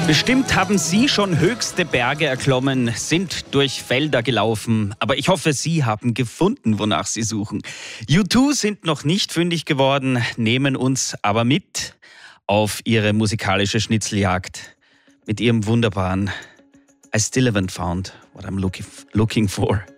Bestimmt haben Sie schon höchste Berge erklommen, sind durch Felder gelaufen. Aber ich hoffe, Sie haben gefunden, wonach Sie suchen. U2 sind noch nicht fündig geworden, nehmen uns aber mit auf ihre musikalische Schnitzeljagd mit ihrem wunderbaren I Still Haven't Found What I'm Looking For.